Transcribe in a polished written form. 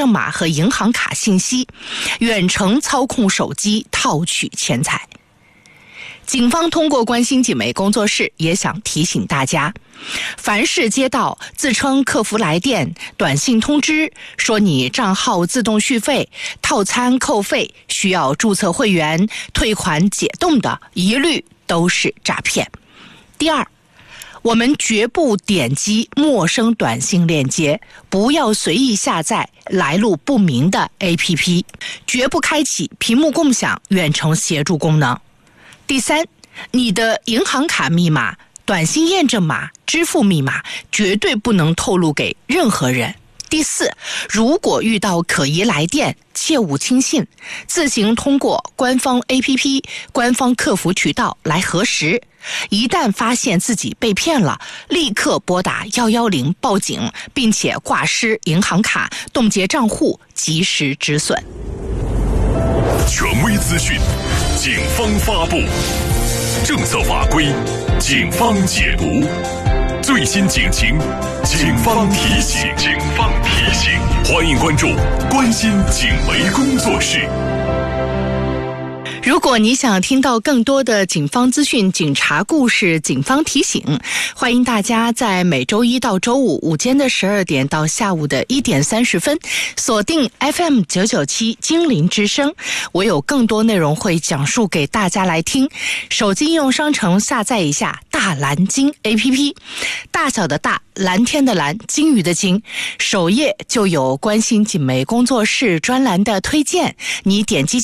证码和银行卡信息，远程操控手机套取钱财。警方通过关心锦媒工作室也想提醒大家，凡是接到自称客服来电、短信通知说你账号自动续费、套餐扣费、需要注册会员、退款解冻的，一律都是诈骗。第二，我们绝不点击陌生短信链接，不要随意下载来路不明的 APP， 绝不开启屏幕共享远程协助功能。第三，你的银行卡密码、短信验证码、支付密码绝对不能透露给任何人。第四，如果遇到可疑来电，切勿轻信，自行通过官方 APP、官方客服渠道来核实。一旦发现自己被骗了，立刻拨打110报警，并且挂失银行卡，冻结账户，及时止损。 权威资讯，警方发布；政策法规，警方解读；最新警情，警方提醒。欢迎关注关心警媒工作室。 如果你想听到更多的警方资讯、警察故事、警方提醒，欢迎大家在每周一到周五午间的12点到下午的1点30分锁定 FM997 精灵之声，我有更多内容会讲述给大家来听。手机应用商城下载一下大蓝鲸 APP， 大小的大，蓝天的蓝，鲸鱼的鲸，首页就有关心锦媒工作室专栏的推荐，你点击